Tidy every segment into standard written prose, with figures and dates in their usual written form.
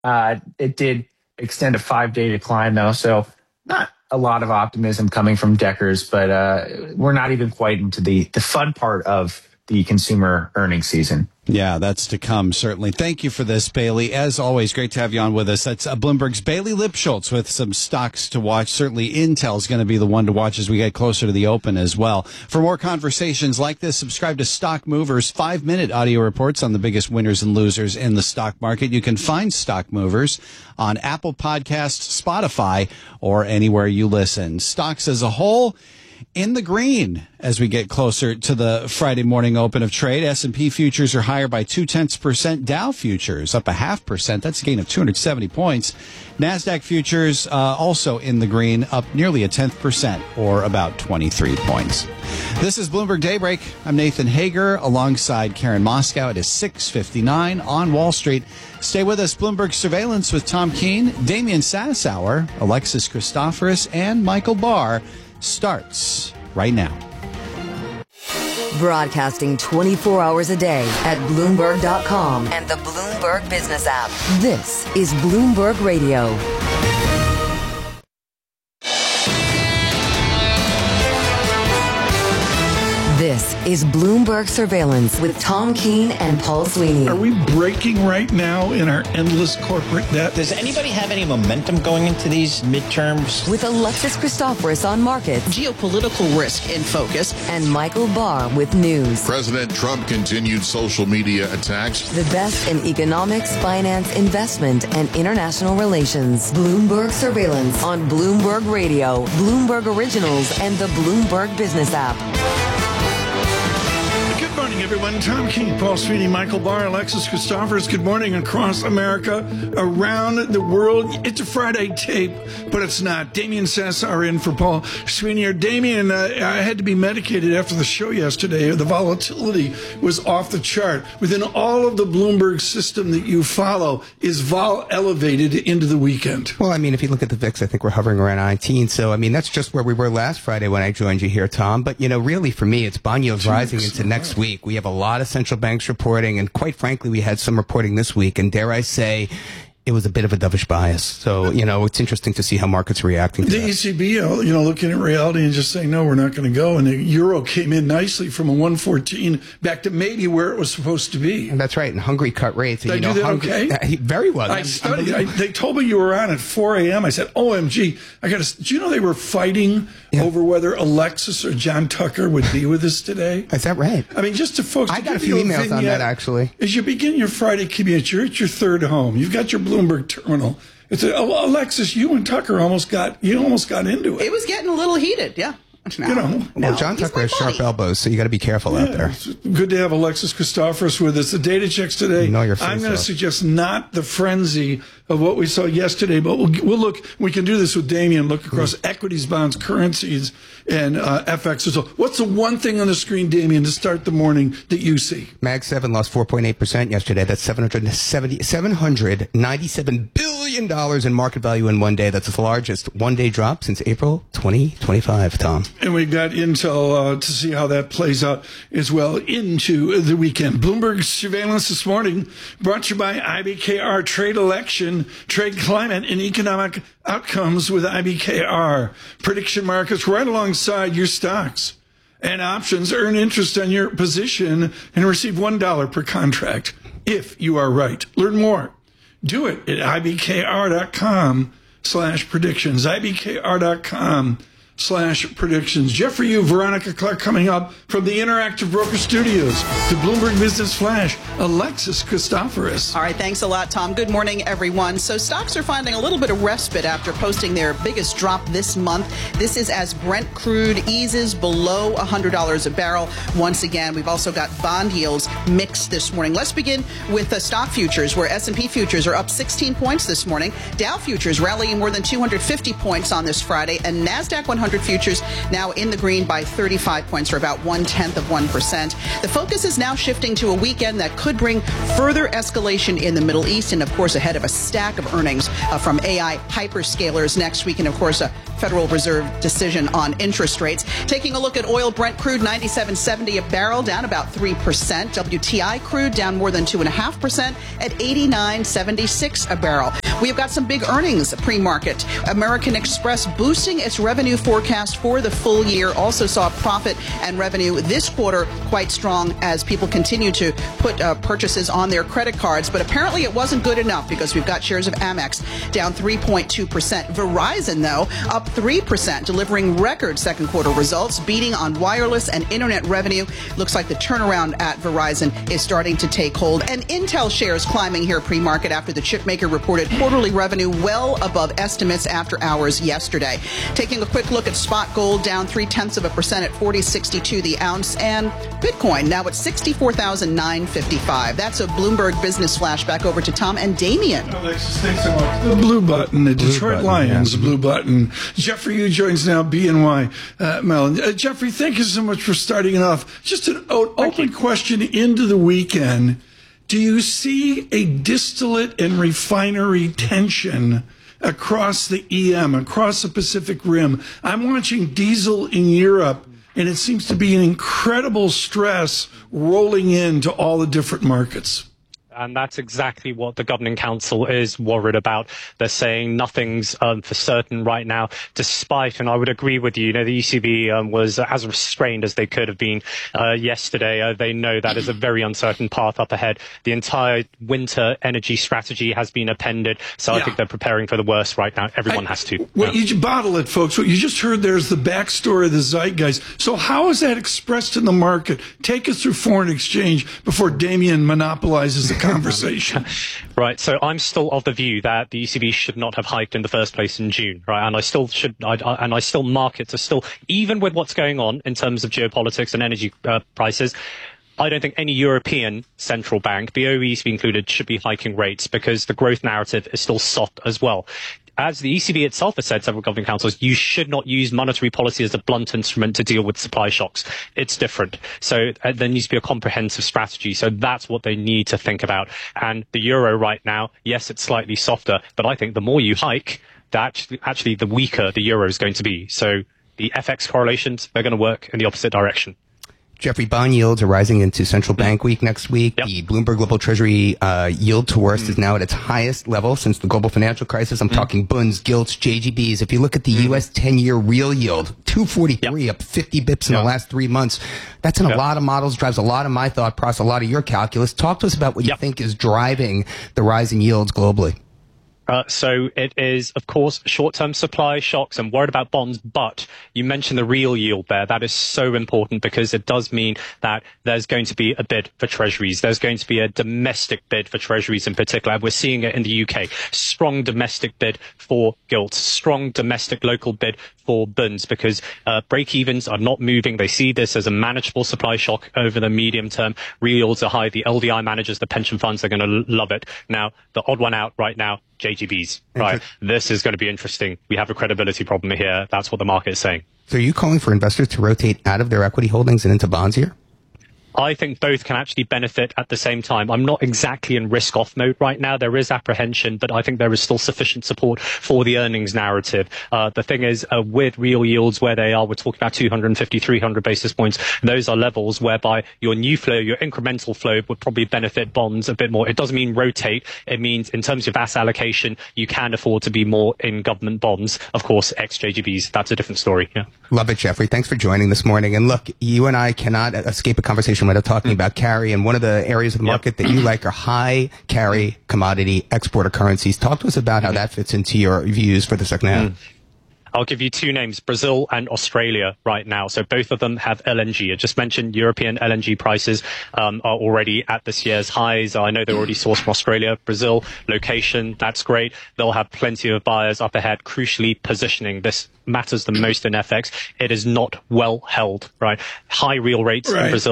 It did extend a 5-day decline, though, so not a lot of optimism coming from Deckers, but we're not even quite into the fun part of the consumer earnings season. Yeah, that's to come, certainly. Thank you for this, Bailey. As always, great to have you on with us. That's Bloomberg's Bailey Lipschultz with some stocks to watch. Certainly, Intel's going to be the one to watch as we get closer to the open as well. For more conversations like this, subscribe to Stock Movers, 5-minute audio reports on the biggest winners and losers in the stock market. You can find Stock Movers on Apple Podcasts, Spotify, or anywhere you listen. Stocks as a whole in the green as we get closer to the Friday morning open of trade. S&P futures are higher by 0.2%. Dow futures up 0.5%. That's a gain of 270 points. NASDAQ futures also in the green, up nearly 0.1%, or about 23 points. This is Bloomberg Daybreak. I'm Nathan Hager alongside Karen Moscow. It is 6:59 on Wall Street. Stay with us. Bloomberg Surveillance with Tom Keene, Damian Sassower, Alexis Christoforous, and Michael Barr starts right now. Broadcasting 24 hours a day at Bloomberg.com and the Bloomberg Business app. This is Bloomberg Radio. This is Bloomberg Surveillance with Tom Keene and Paul Sweeney. Are we breaking right now in our endless corporate debt? Does anybody have any momentum going into these midterms? With Alexis Christoforous on markets, geopolitical risk in focus, and Michael Barr with news. President Trump continued social media attacks. The best in economics, finance, investment, and international relations. Bloomberg Surveillance on Bloomberg Radio, Bloomberg Originals, and the Bloomberg Business app. Good morning, everyone. Tom Keene, Paul Sweeney, Michael Barr, Alexis Christoforous. Good morning across America, around the world. It's a Friday tape, but it's not. Damian Sassower in for Paul Sweeney. Damian, I had to be medicated after the show yesterday. The volatility was off the chart. Within all of the Bloomberg system that you follow, is vol elevated into the weekend? Well, I mean, if you look at the VIX, I think we're hovering around 19. So, I mean, that's just where we were last Friday when I joined you here, Tom. But, you know, really for me, it's bond yields rising into next week. We have a lot of central banks reporting, and quite frankly, we had some reporting this week, and dare I say, it was a bit of a dovish bias. So, you know, it's interesting to see how markets are reacting to the that. ECB, you know, looking at reality and just saying, no, we're not going to go. And the euro came in nicely from a 114 back to maybe where it was supposed to be. And that's right. And Hungary cut rates. Did I do that okay? Very well. I studied. They told me you were on at 4 a.m. I said, OMG, do you know they were fighting over whether Alexis or John Tucker would be with us today? Is that right? I mean, just to folks. I got a few emails on that, actually. As you begin your Friday commute, you're at your third home. You've got your Bloomberg terminal. It's Alexis, you and Tucker almost got into it. It was getting a little heated, yeah. Well, John Tucker has sharp elbows, so you got to be careful out there. It's good to have Alexis Christoforous with us. The data checks today. I'm going to suggest not the frenzy of what we saw yesterday, but we'll look. We can do this with Damian. Look across equities, bonds, currencies, and FX. So, what's the one thing on the screen, Damian, to start the morning that you see? Mag 7 lost 4.8% yesterday. That's $797 billion in market value in one day. That's the largest one-day drop since April 2025. Tom. And we got Intel to see how that plays out as well into the weekend. Bloomberg Surveillance this morning brought to you by IBKR Trade Election, Trade Climate, and Economic Outcomes with IBKR. Prediction markets right alongside your stocks and options. Earn interest on your position and receive $1 per contract if you are right. Learn more. Do it at ibkr.com/predictions. ibkr.com/predictions. Jeff, for you, Veronica Clark coming up from the Interactive Broker Studios, the Bloomberg Business Flash, Alexis Christoforous. All right, thanks a lot, Tom. Good morning, everyone. So stocks are finding a little bit of respite after posting their biggest drop this month. This is as Brent crude eases below $100 a barrel. Once again, we've also got bond yields mixed this morning. Let's begin with the stock futures, where S&P futures are up 16 points this morning. Dow futures rallying more than 250 points on this Friday, and NASDAQ 100 500 futures now in the green by 35 points, or about 0.1%. The focus is now shifting to a weekend that could bring further escalation in the Middle East, and of course ahead of a stack of earnings from AI hyperscalers next week, and of course a Federal Reserve decision on interest rates. Taking a look at oil, Brent crude 97.70 a barrel, down about 3%. WTI crude down more than 2.5% at 89.76 a barrel. We've got some big earnings pre-market. American Express boosting its revenue forecast for the full year. Also saw profit and revenue this quarter quite strong as people continue to put purchases on their credit cards. But apparently it wasn't good enough, because we've got shares of Amex down 3.2%. Verizon, though, up 3%, delivering record second quarter results, beating on wireless and internet revenue. Looks like the turnaround at Verizon is starting to take hold. And Intel shares climbing here pre-market after the chipmaker reported quarterly revenue well above estimates after hours yesterday. Taking a quick look at spot gold, down 0.3% at $40.62 the ounce, and Bitcoin now at $64,955. That's a Bloomberg Business Flash. Back over to Tom and Damien. Alexis, thanks so much. The blue button, the Detroit Lions blue button. Jeffrey Yu joins now, BNY Mellon. Jeffrey, thank you so much for starting it off. Just an open question into the weekend. Do you see a distillate and refinery tension across the EM, across the Pacific Rim? I'm watching diesel in Europe, and it seems to be an incredible stress rolling into all the different markets. And that's exactly what the Governing Council is worried about. They're saying nothing's for certain right now, despite, and I would agree with you, the ECB was as restrained as they could have been yesterday. They know that is a very uncertain path up ahead. The entire winter energy strategy has been appended, so I think they're preparing for the worst right now. Everyone has to. You bottle it, folks. What you just heard there is the backstory of the zeitgeist. So how is that expressed in the market? Take us through foreign exchange before Damien monopolizes the conversation. Right. So I'm still of the view that the ECB should not have hiked in the first place in June. Right. And I still markets are still, even with what's going on in terms of geopolitics and energy prices, I don't think any European central bank, BOE ECB included, should be hiking rates, because the growth narrative is still soft as well. As the ECB itself has said, several governing councils, you should not use monetary policy as a blunt instrument to deal with supply shocks. It's different. So there needs to be a comprehensive strategy. So that's what they need to think about. And the euro right now, yes, it's slightly softer, but I think the more you hike, actually the weaker the euro is going to be. So the FX correlations, they're going to work in the opposite direction. Jeffrey, bond yields are rising into central bank week next week. Yep. The Bloomberg Global Treasury yield to worst is now at its highest level since the global financial crisis. I'm talking bunds, gilts, JGBs. If you look at the U.S. 10-year real yield, 243, up 50 bips in the last 3 months. That's in a lot of models, drives a lot of my thought process, a lot of your calculus. Talk to us about what you think is driving the rise in yields globally. So it is, of course, short-term supply shocks. I'm worried about bonds, but you mentioned the real yield there. That is so important, because it does mean that there's going to be a bid for treasuries. There's going to be a domestic bid for treasuries in particular. We're seeing it in the UK. Strong domestic bid for gilts, strong domestic local bid for bonds, because break-evens are not moving. They see this as a manageable supply shock over the medium term. Real yields are high. The LDI managers, the pension funds, are going to love it. Now, the odd one out right now, JGBs, right? This is going to be interesting. We have a credibility problem here. That's what the market is saying. So are you calling for investors to rotate out of their equity holdings and into bonds here? I think both can actually benefit at the same time. I'm not exactly in risk-off mode right now. There is apprehension, but I think there is still sufficient support for the earnings narrative. The thing is, with real yields where they are, we're talking about 250, 300 basis points. Those are levels whereby your new flow, your incremental flow would probably benefit bonds a bit more. It doesn't mean rotate. It means in terms of asset allocation, you can afford to be more in government bonds. Of course, ex-JGBs, that's a different story. Yeah. Love it, Jeffrey. Thanks for joining this morning. And look, you and I cannot escape a conversation without talking about carry, and one of the areas of the market that you like are high carry commodity exporter currencies. Talk to us about how that fits into your views for the second half. I'll give you two names, Brazil and Australia right now. So both of them have LNG. I just mentioned European LNG prices are already at this year's highs. I know they're already sourced from Australia. Brazil, location, that's great. They'll have plenty of buyers up ahead. Crucially, positioning. This matters the most in FX. It is not well held, right? High real rates in Brazil.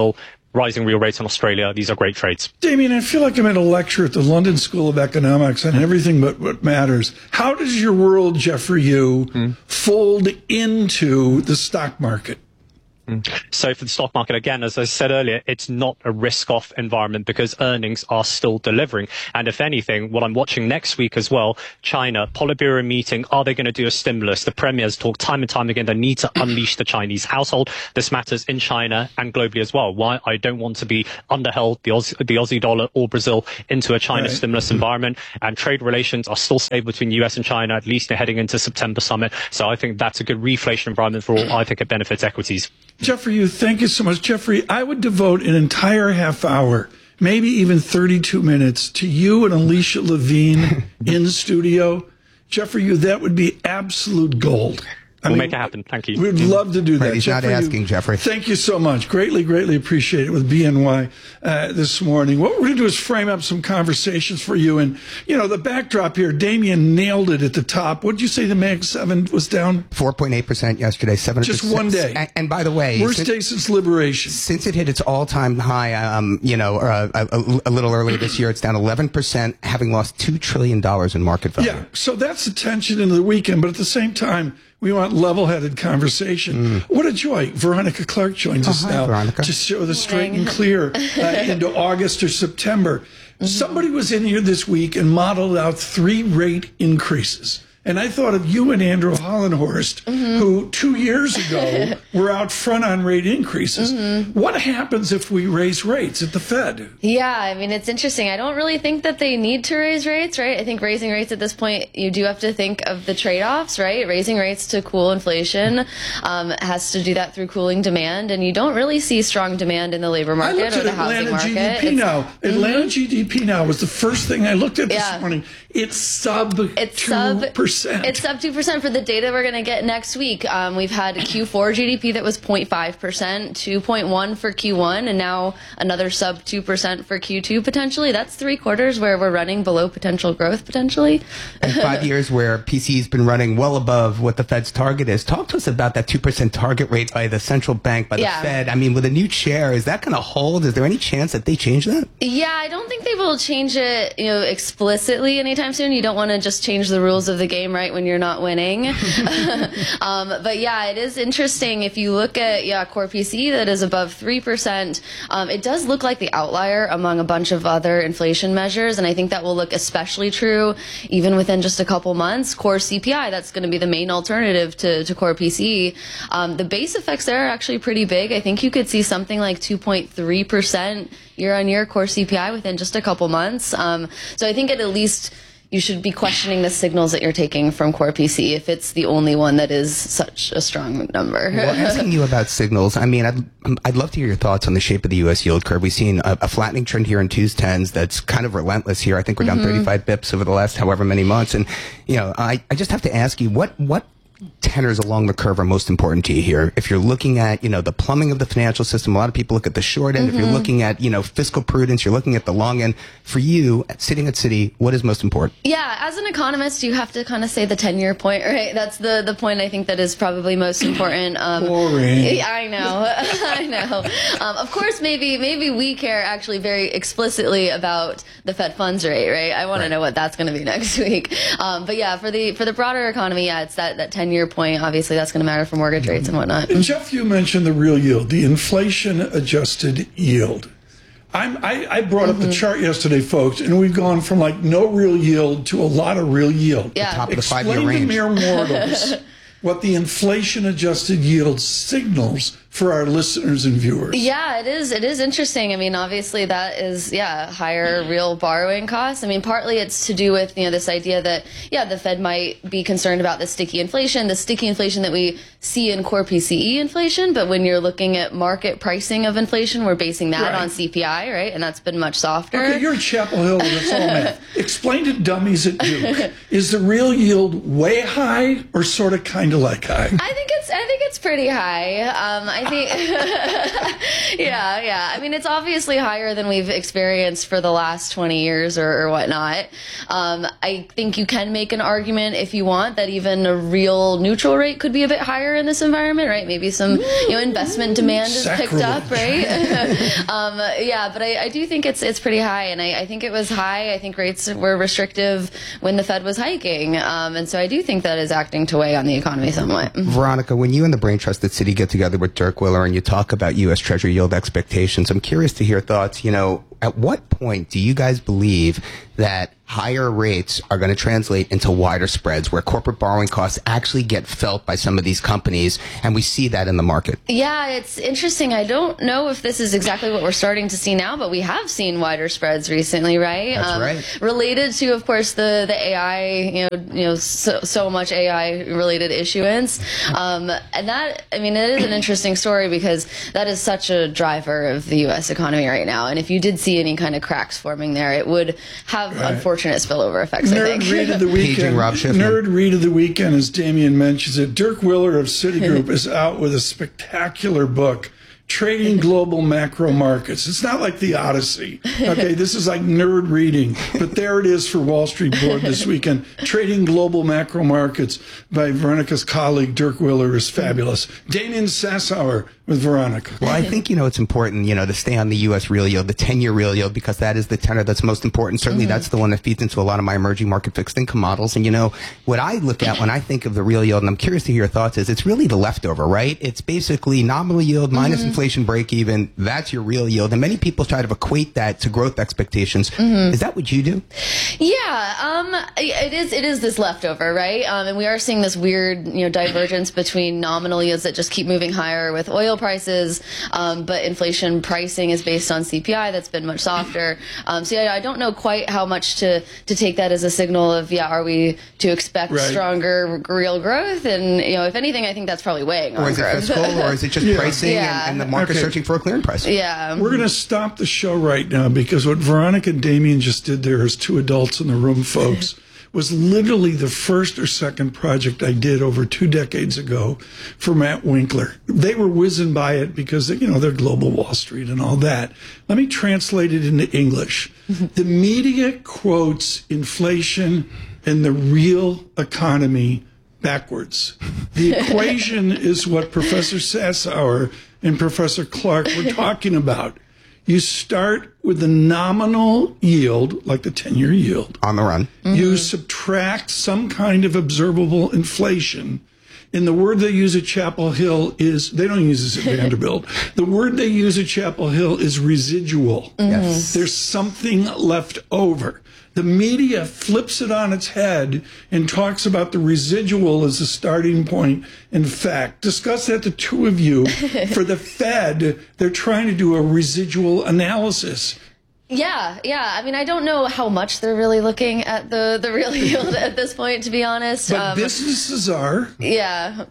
rising real rates in Australia. These are great trades. Damien, I feel like I'm at a lecture at the London School of Economics on everything but what matters. How does your world, Jeffrey Yu, fold into the stock market? So for the stock market, again, as I said earlier, it's not a risk-off environment because earnings are still delivering. And if anything, what I'm watching next week as well, China, Politburo meeting, are they going to do a stimulus? The premiers talk time and time again, they need to unleash the Chinese household. This matters in China and globally as well. Why? I don't want to be underheld the Aussie dollar or Brazil into a China stimulus environment. And trade relations are still stable between US and China, at least heading into September summit. So I think that's a good reflation environment for all. I think it benefits equities. Jeffrey Yu, thank you so much. Jeffrey, I would devote an entire half hour, maybe even 32 minutes, to you and Alicia Levine in studio. Jeffrey Yu, that would be absolute gold. We'll make it happen. Thank you. We'd love to do that. He's not asking, Jeffrey. Thank you so much. Greatly, greatly appreciate it with BNY this morning. What we're going to do is frame up some conversations for you. And, you know, the backdrop here, Damien nailed it at the top. What did you say the Mag 7 was down? 4.8% yesterday. 7%. Just one day. And by the way, worst day since liberation. Since it hit its all-time high, a little earlier this year, it's down 11%, having lost $2 trillion in market value. Yeah, so that's the tension into the weekend. But at the same time, we want level-headed conversation. What a joy. Veronica Clark joins us now to show the straight and clear into August or September. Somebody was in here this week and modeled out 3 rate increases. And I thought of you and Andrew Hollenhorst, who 2 years ago were out front on rate increases. What happens if we raise rates at the Fed? Yeah, I mean, it's interesting. I don't really think that they need to raise rates, right? I think raising rates at this point, you do have to think of the trade-offs, right? Raising rates to cool inflation has to do that through cooling demand, and you don't really see strong demand in the labor market or the housing market. GDP now. Atlanta GDP now was the first thing I looked at this morning. It's sub 2%. It's sub 2% for the data we're going to get next week. We've had Q4 GDP that was 0.5%, 2.1 for Q1, and now another sub 2% for Q2 potentially. That's 3 quarters where we're running below potential growth potentially. And 5 years where PCE's been running well above what the Fed's target is. Talk to us about that 2% target rate by the central bank, by the Fed. I mean, with a new chair, is that going to hold? Is there any chance that they change that? Yeah, I don't think they will change it, explicitly anytime soon. You don't want to just change the rules of the game right when you're not winning. But yeah, it is interesting. If you look at core PCE that is above 3%, it does look like the outlier among a bunch of other inflation measures, and I think that will look especially true even within just a couple months. Core CPI, that's going to be the main alternative to core PCE. The base effects there are actually pretty big. I think you could see something like 2.3% year-on-year core CPI within just a couple months. So I think at least you should be questioning the signals that you're taking from core PCE if it's the only one that is such a strong number. Well, asking you about signals, I mean, I'd love to hear your thoughts on the shape of the U.S. yield curve. We've seen a flattening trend here in 2s, 10s that's kind of relentless here. I think we're down 35 bips over the last however many months. And, I just have to ask you, what tenors along the curve are most important to you here? If you're looking at, the plumbing of the financial system, a lot of people look at the short end. If you're looking at, fiscal prudence, you're looking at the long end. For you, sitting at Citi, what is most important? Yeah, as an economist, you have to kind of say the 10-year point, right? That's the point I think that is probably most important. Boring. I know. I know. Of course, maybe we care actually very explicitly about the Fed funds rate, right? I want to know what that's going to be next week. But yeah, for the broader economy, it's that 10-year point. Obviously, that's going to matter for mortgage rates and whatnot. And Jeff, you mentioned the real yield, the inflation-adjusted yield. I brought up the chart yesterday, folks, and we've gone from like no real yield to a lot of real yield. Yeah. The top of the 5-year Explain range. to mere mortals what the inflation-adjusted yield signals for our listeners and viewers. Yeah, it is interesting. I mean, obviously that is, higher real borrowing costs. I mean, partly it's to do with, this idea that, the Fed might be concerned about the sticky inflation that we see in core PCE inflation. But when you're looking at market pricing of inflation, we're basing that on CPI, right? And that's been much softer. Okay, you're at Chapel Hill and it's all math. Explain to dummies at Duke. Is the real yield way high or sort of kind of like high? I think it's pretty high. I think, yeah. I mean, it's obviously higher than we've experienced for the last 20 years or whatnot. I think you can make an argument if you want that even a real neutral rate could be a bit higher in this environment, right? Maybe some investment demand is picked up, right? But I do think it's pretty high, and I think it was high. I think rates were restrictive when the Fed was hiking, and so I do think that is acting to weigh on the economy somewhat. Veronica, when you and the Brain Trusted City get together with Dirk Willer and you talk about U.S. Treasury yield expectations, I'm curious to hear thoughts. At what point do you guys believe that higher rates are going to translate into wider spreads where corporate borrowing costs actually get felt by some of these companies, and we see that in the market? Yeah, it's interesting. I don't know if this is exactly what we're starting to see now, but we have seen wider spreads recently, right? That's right. Related to, of course, the AI, so much AI related issuance. And that, I mean, it is an interesting story because that is such a driver of the U.S. economy right now. And if you did see any kind of cracks forming there, it would have unfortunate spillover effects, I think. Nerd read of the weekend. Nerd read of the weekend, as Damien mentions it. Dirk Willer of Citigroup is out with a spectacular book, Trading Global Macro Markets. It's not like the Odyssey. Okay, this is like nerd reading. But there it is for Wall Street Board this weekend. Trading Global Macro Markets by Veronica's colleague, Dirk Willer, is fabulous. Damien Sassower with Veronica. Well, I think, it's important, to stay on the U.S. real yield, the 10-year real yield, because that is the tenor that's most important. Certainly that's the one that feeds into a lot of my emerging market fixed income models. And, what I look at when I think of the real yield, and I'm curious to hear your thoughts, is it's really the leftover, right? It's basically nominal yield minus inflation break even. That's your real yield. And many people try to equate that to growth expectations. Is that what you do? Yeah, it is this leftover, right? And we are seeing this weird, divergence between nominal yields that just keep moving higher with oil prices, but inflation pricing is based on CPI that's been much softer. I don't know quite how much to take that as a signal of, are we to expect stronger real growth? And, if anything, I think that's probably weighing on growth. Or is it fiscal, or is it just pricing and the market searching for a clearing price? Yeah. We're going to stop the show right now because what Veronica and Damien just did there as two adults in the room, folks, was literally the first or second project I did over 2 decades ago for Matt Winkler. They were whizzing by it because, they're Global Wall Street and all that. Let me translate it into English. The media quotes inflation and the real economy backwards. The equation is what Professor Sassower and Professor Clark were talking about. You start with the nominal yield, like the 10-year yield. On the run. You subtract some kind of observable inflation. And the word they use at Chapel Hill is, they don't use this at Vanderbilt. The word they use at Chapel Hill is residual. Yes. There's something left over. The media flips it on its head and talks about the residual as a starting point. In fact, discuss that, the two of you. For the Fed, they're trying to do a residual analysis. Yeah. I mean, I don't know how much they're really looking at the real yield at this point, to be honest. But businesses are. Yeah.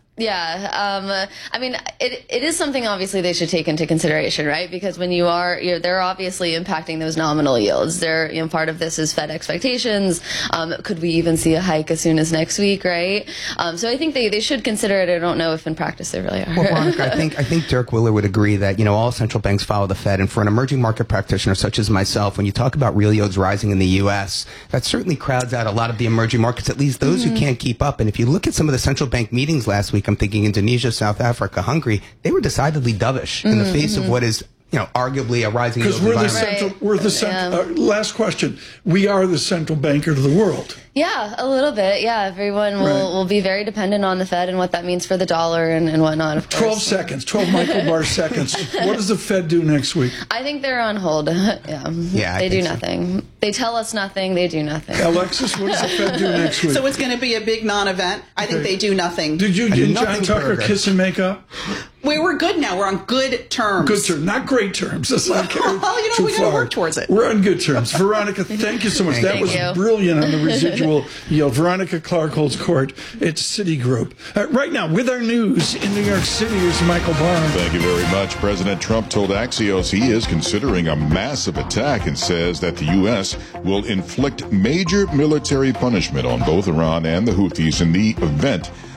I mean, it is something obviously they should take into consideration, right? Because when they're obviously impacting those nominal yields. They're, part of this is Fed expectations. Could we even see a hike as soon as next week, right? So I think they should consider it. I don't know if in practice they really are. Well, Veronica, I think Dirk Willer would agree that, all central banks follow the Fed. And for an emerging market practitioner such as myself, when you talk about real yields rising in the U.S., that certainly crowds out a lot of the emerging markets, at least those who can't keep up. And if you look at some of the central bank meetings last week, I'm thinking Indonesia, South Africa, Hungary, they were decidedly dovish in the face of what is, arguably a rising yield environment. We're the central. Last question. We are the central banker to the world. Yeah, a little bit. Yeah, everyone will be very dependent on the Fed and what that means for the dollar and whatnot, of course. 12 seconds, 12 microbar seconds. What does the Fed do next week? I think they're on hold. They do nothing. They tell us nothing. They do nothing. Alexis, what does the Fed do next week? So it's going to be a big non-event. I think they do nothing. Did John Tucker kiss and make up? We're good now. We're on good terms. Good terms, not great terms. Let's not get we got to work towards it. We're on good terms. Veronica, thank you so much. That was brilliant on the residual yield. Veronica Clark holds court at Citigroup. Right now, with our news in New York City, is Michael Barr. Thank you very much. President Trump told Axios he is considering a massive attack and says that the U.S. will inflict major military punishment on both Iran and the Houthis in the event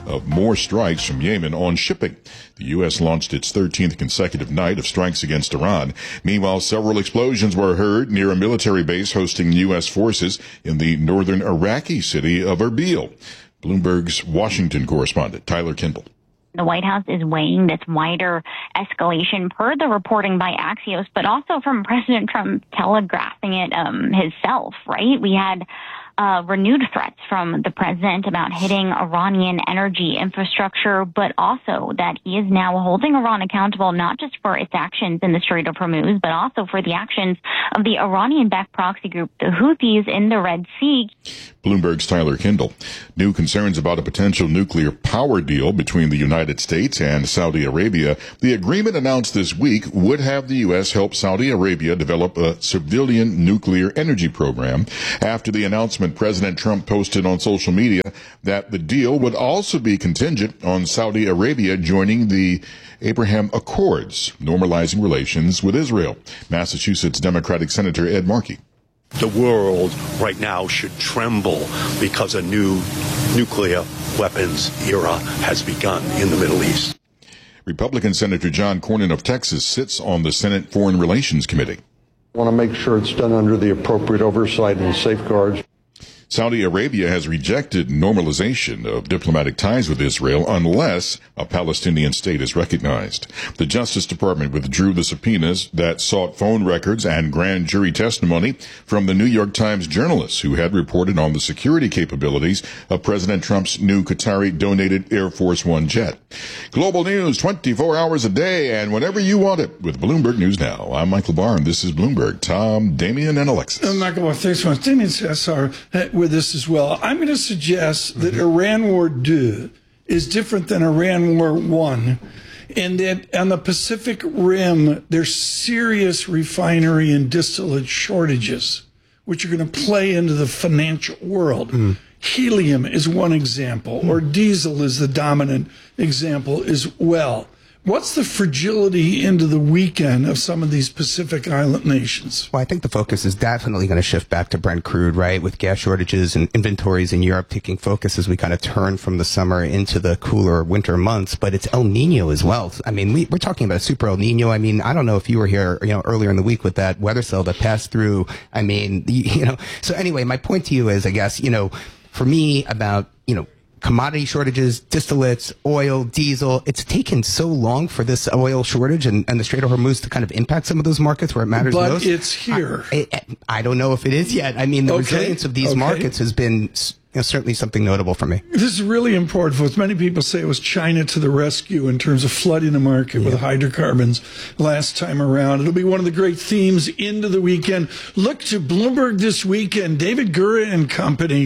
of more strikes from Yemen on shipping. The U.S. launched its 13th consecutive night of strikes against Iran. Meanwhile, several explosions were heard near a military base hosting U.S. forces in the northern Iraqi city of Erbil. Bloomberg's Washington correspondent, Tyler Kindle. The White House is weighing this wider escalation per the reporting by Axios, but also from President Trump telegraphing it himself, right? We had renewed threats from the president about hitting Iranian energy infrastructure, but also that he is now holding Iran accountable not just for its actions in the Strait of Hormuz, but also for the actions of the Iranian-backed proxy group, the Houthis, in the Red Sea. Bloomberg's Tyler Kindle. New concerns about a potential nuclear power deal between the United States and Saudi Arabia. The agreement announced this week would have the U.S. help Saudi Arabia develop a civilian nuclear energy program. After the announcement, President Trump posted on social media that the deal would also be contingent on Saudi Arabia joining the Abraham Accords, normalizing relations with Israel. Massachusetts Democratic Senator Ed Markey. The world right now should tremble because a new nuclear weapons era has begun in the Middle East. Republican Senator John Cornyn of Texas sits on the Senate Foreign Relations Committee. I want to make sure it's done under the appropriate oversight and safeguards. Saudi Arabia has rejected normalization of diplomatic ties with Israel unless a Palestinian state is recognized. The Justice Department withdrew the subpoenas that sought phone records and grand jury testimony from the New York Times journalists who had reported on the security capabilities of President Trump's new Qatari-donated Air Force One jet. Global news 24 hours a day and whenever you want it with Bloomberg News Now. I'm Michael Barr, and this is Bloomberg. Tom, Damian, and Alexis. Michael Barr, thanks so much. Damian Sassar with this as well. I'm going to suggest that Iran War 2 is different than Iran War 1, and that on the Pacific Rim, there's serious refinery and distillate shortages, which are going to play into the financial world. Helium is one example, or diesel is the dominant example as well. What's the fragility into the weekend of some of these Pacific Island nations? Well, I think the focus is definitely going to shift back to Brent crude, right? With gas shortages and inventories in Europe taking focus as we kind of turn from the summer into the cooler winter months. But it's El Nino as well. I mean, we're talking about a super El Nino. I mean, I don't know if you were here, earlier in the week with that weather cell that passed through. I mean, So anyway, my point to you is, I guess, for me about, commodity shortages, distillates, oil, diesel. It's taken so long for this oil shortage and the Strait of Hormuz to kind of impact some of those markets where it matters most. But it's here. I don't know if it is yet. I mean, the resilience of these markets has been certainly something notable for me. This is really important. For many people say it was China to the rescue in terms of flooding the market with hydrocarbons last time around. It'll be one of the great themes into the weekend. Look to Bloomberg this weekend. David Gura and company,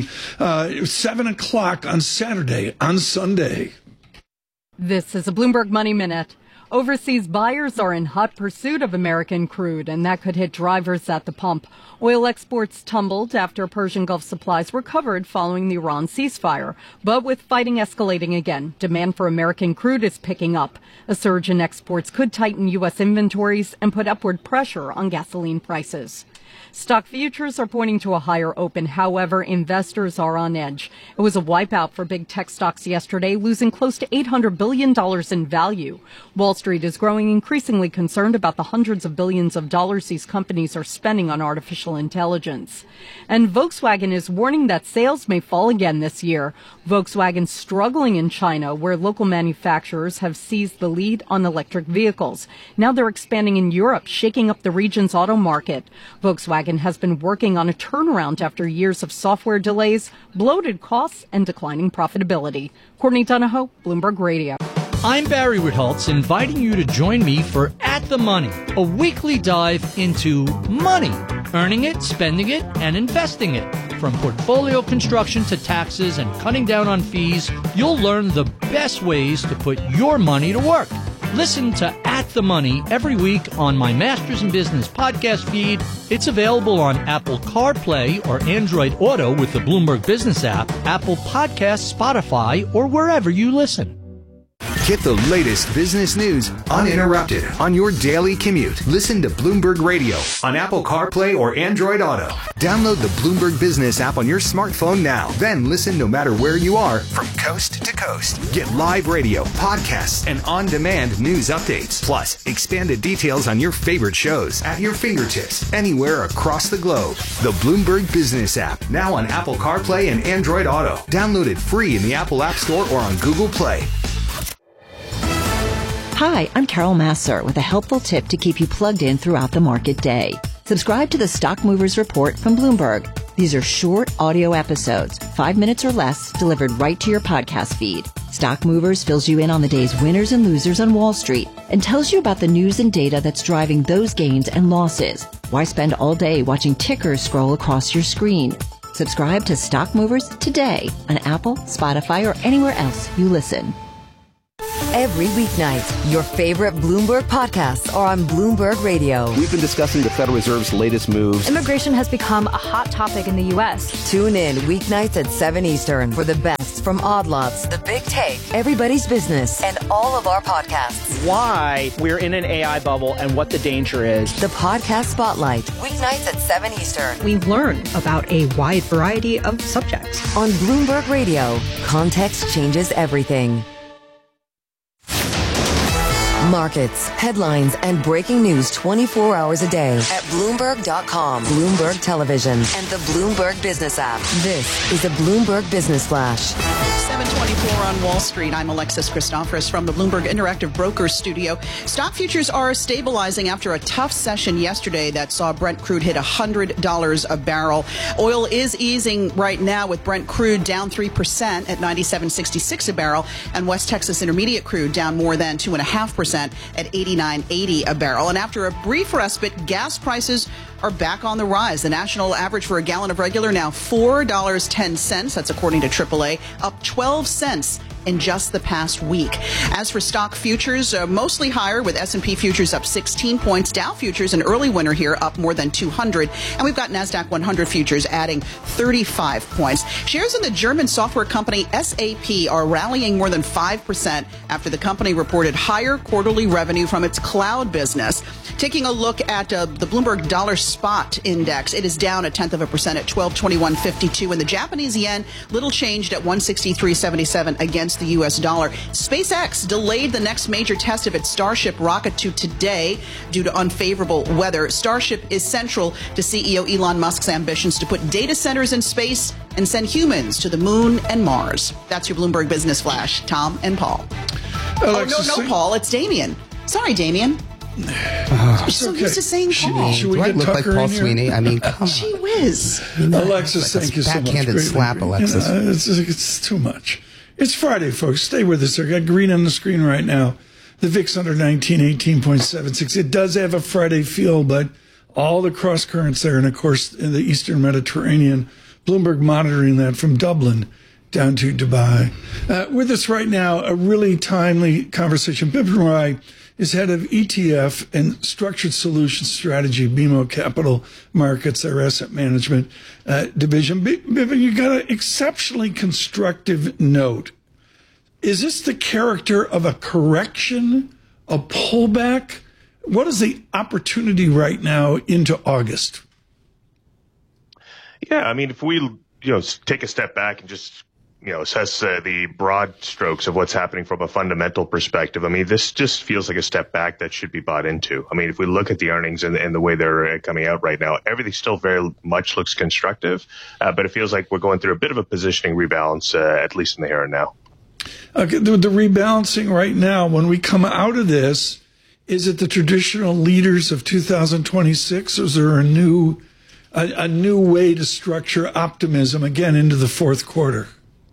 7 o'clock on Saturday, on Sunday. This is a Bloomberg Money Minute. Overseas buyers are in hot pursuit of American crude, and that could hit drivers at the pump. Oil exports tumbled after Persian Gulf supplies recovered following the Iran ceasefire. But with fighting escalating again, demand for American crude is picking up. A surge in exports could tighten U.S. inventories and put upward pressure on gasoline prices. Stock futures are pointing to a higher open. However, investors are on edge. It was a wipeout for big tech stocks yesterday, losing close to $800 billion in value. Wall Street is growing increasingly concerned about the hundreds of billions of dollars these companies are spending on artificial intelligence. And Volkswagen is warning that sales may fall again this year. Volkswagen's struggling in China, where local manufacturers have seized the lead on electric vehicles. Now they're expanding in Europe, shaking up the region's auto market. Volkswagen has been working on a turnaround after years of software delays, bloated costs, and declining profitability. Courtney Donahoe, Bloomberg Radio. I'm Barry Ritholtz, inviting you to join me for At the Money, a weekly dive into money, earning it, spending it, and investing it. From portfolio construction to taxes and cutting down on fees, you'll learn the best ways to put your money to work. Listen to At the Money every week on my Masters in Business podcast feed. It's available on Apple CarPlay or Android Auto with the Bloomberg Business app, Apple Podcasts, Spotify, or wherever you listen. Get the latest business news uninterrupted on your daily commute. Listen to Bloomberg Radio on Apple CarPlay or Android Auto. Download the Bloomberg Business app on your smartphone now. Then listen no matter where you are from coast to coast. Get live radio, podcasts, and on-demand news updates. Plus, expanded details on your favorite shows at your fingertips anywhere across the globe. The Bloomberg Business app, now on Apple CarPlay and Android Auto. Download it free in the Apple App Store or on Google Play. Hi, I'm Carol Massar with a helpful tip to keep you plugged in throughout the market day. Subscribe to the Stock Movers Report from Bloomberg. These are short audio episodes, 5 minutes or less, delivered right to your podcast feed. Stock Movers fills you in on the day's winners and losers on Wall Street and tells you about the news and data that's driving those gains and losses. Why spend all day watching tickers scroll across your screen? Subscribe to Stock Movers today on Apple, Spotify, or anywhere else you listen. Every weeknight, your favorite Bloomberg podcasts are on Bloomberg Radio. We've been discussing the Federal Reserve's latest moves. Immigration has become a hot topic in the U.S. Tune in weeknights at 7 Eastern for the best from Odd Lots, The Big Take, Everybody's Business, and all of our podcasts. Why we're in an AI bubble and what the danger is. The Podcast Spotlight, weeknights at 7 Eastern. We learn about a wide variety of subjects. On Bloomberg Radio, context changes everything. Markets, headlines, and breaking news 24 hours a day at Bloomberg.com, Bloomberg Television, and the Bloomberg Business app. This is a Bloomberg Business Flash. 7:24 on Wall Street. I'm Alexis Christoforous from the Bloomberg Interactive Brokers studio. Stock futures are stabilizing after a tough session yesterday that saw Brent crude hit $100 a barrel. Oil is easing right now with Brent crude down 3% at $97.66 a barrel, and West Texas Intermediate crude down more than 2.5% at $89.80 a barrel. And after a brief respite, gas prices are back on the rise. The national average for a gallon of regular now $4.10. That's according to AAA, up 12 cents in just the past week. As for stock futures, mostly higher with S&P futures up 16 points. Dow futures, an early winner here, up more than 200. And we've got NASDAQ 100 futures adding 35 points. Shares in the German software company SAP are rallying more than 5% after the company reported higher quarterly revenue from its cloud business. Taking a look at the Bloomberg Dollar Spot Index, it is down 0.1% at 1221.52. And the Japanese yen, little changed at 163.77 against the U.S. dollar. SpaceX delayed the next major test of its Starship rocket to today due to unfavorable weather. Starship is central to CEO Elon Musk's ambitions to put data centers in space and send humans to the moon and Mars. That's your Bloomberg Business Flash. Tom and Paul. Alexis, no, Paul. It's Damien. Sorry, Damien. You're so used to saying Paul. Do I look like Paul Sweeney? I mean, come on. Gee whiz. Alexis, thank you so much. Backhanded slap, Alexis. It's too much. It's Friday, folks. Stay with us. I got green on the screen right now. The VIX under 19, 18.76. It does have a Friday feel, but all the cross currents there, and of course in the Eastern Mediterranean. Bloomberg monitoring that from Dublin down to Dubai. With us right now, a really timely conversation. Bipin Rai is head of ETF and Structured Solutions Strategy, BMO Capital Markets, their asset management division. Bipin, you got an exceptionally constructive note. Is this the character of a correction, a pullback? What is the opportunity right now into August? Yeah, I mean, if we take a step back and just assess the broad strokes of what's happening from a fundamental perspective. I mean, this just feels like a step back that should be bought into. I mean, if we look at the earnings and the way they're coming out right now, everything still very much looks constructive, but it feels like we're going through a bit of a positioning rebalance, at least in the here and now. Okay, the rebalancing right now, when we come out of this, is it the traditional leaders of 2026, or is there a new way to structure optimism again into the fourth quarter?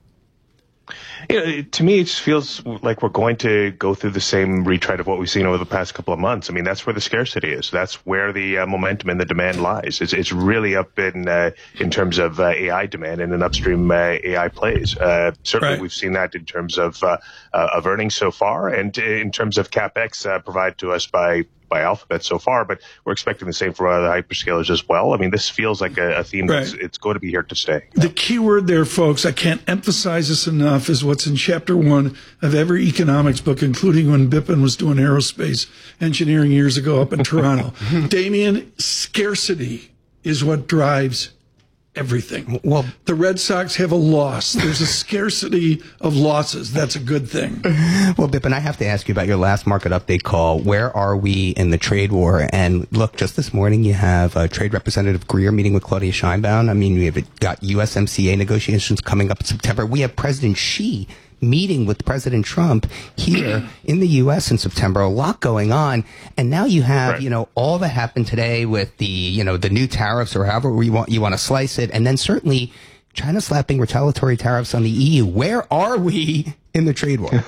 To me, it just feels like we're going to go through the same retread of what we've seen over the past couple of months. I mean, that's where the scarcity is. That's where the momentum and the demand lies. It's really up in terms of AI demand and in upstream AI plays. Certainly, We've seen that in terms of earnings so far, and in terms of capex provided to us by Alphabet so far, but we're expecting the same for other hyperscalers as well. I mean, this feels like a theme it's going to be here to stay. The key word there, folks, I can't emphasize this enough, is what's in chapter 1 of every economics book, including when Bipin was doing aerospace engineering years ago up in Toronto. Damien, scarcity is what drives everything. Well, the Red Sox have a loss. There's a scarcity of losses. That's a good thing. Well, Bipin, I have to ask you about your last market update call. Where are we in the trade war? And look, just this morning you have Trade Representative Greer meeting with Claudia Sheinbaum. I mean, we've got USMCA negotiations coming up in September. We have President Xi meeting with President Trump here in the U.S. in September. A lot going on. And now you have, all that happened today with the, the new tariffs or however you want to slice it. And then certainly China slapping retaliatory tariffs on the EU. Where are we in the trade war?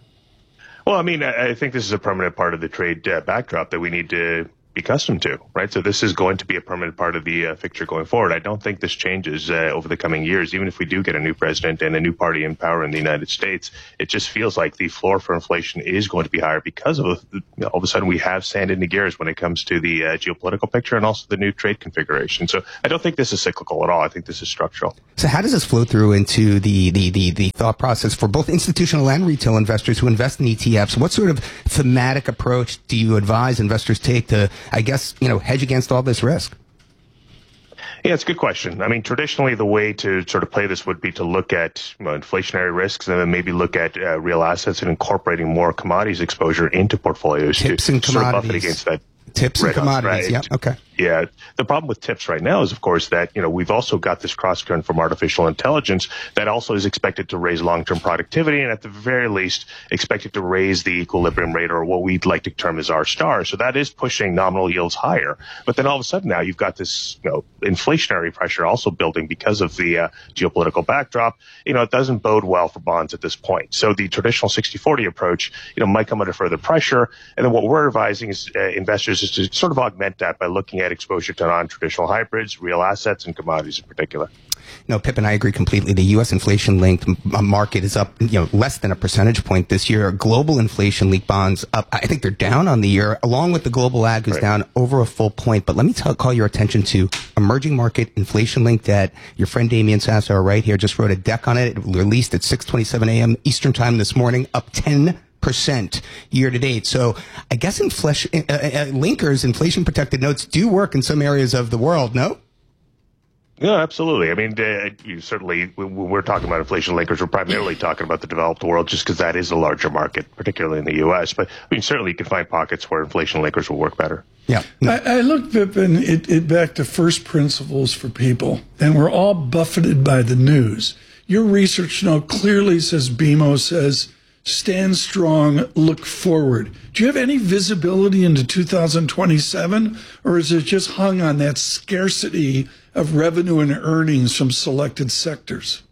Well, I mean, I think this is a permanent part of the trade backdrop that we need to be accustomed to, right? So this is going to be a permanent part of the picture going forward. I don't think this changes over the coming years. Even if we do get a new president and a new party in power in the United States, it just feels like the floor for inflation is going to be higher because of all of a sudden we have sand in the gears when it comes to the geopolitical picture and also the new trade configuration. So I don't think this is cyclical at all. I think this is structural. So how does this flow through into the thought process for both institutional and retail investors who invest in ETFs? What sort of thematic approach do you advise investors take to, I guess, hedge against all this risk? Yeah, it's a good question. I mean, traditionally, the way to sort of play this would be to look at inflationary risks and then maybe look at real assets and incorporating more commodities exposure into portfolios Tips to and sort of buff it commodities. against that. Tips and commodities, right? yeah, okay. Yeah. The problem with tips right now is, of course, that, we've also got this cross-current from artificial intelligence that also is expected to raise long-term productivity and at the very least expected to raise the equilibrium rate, or what we'd like to term as R star. So that is pushing nominal yields higher. But then all of a sudden now you've got this, inflationary pressure also building because of the geopolitical backdrop. It doesn't bode well for bonds at this point. So the traditional 60-40 approach, might come under further pressure. And then what we're advising is investors is to sort of augment that by looking at exposure to non-traditional hybrids, real assets, and commodities in particular. No, Pip, and I agree completely. The U.S. inflation-linked market is up, less than a percentage point this year. Global inflation-linked bonds up. I think they're down on the year, along with the global ag is down over a full point. But let me call your attention to emerging market inflation-linked debt. Your friend Damian Sassower right here just wrote a deck on it. It released at 6:27 a.m. Eastern Time this morning, up 10% year to date. So I guess linkers, inflation protected notes, do work in some areas of the world, no? Yeah, absolutely. I mean, certainly when we're talking about inflation linkers, we're primarily talking about the developed world just because that is a larger market, particularly in the U.S. But I mean, certainly you can find pockets where inflation linkers will work better. Yeah. I looked, Vipin, it back to first principles for people, and we're all buffeted by the news. Your research now clearly says, BMO says, stand strong, look forward. Do you have any visibility into 2027, or is it just hung on that scarcity of revenue and earnings from selected sectors?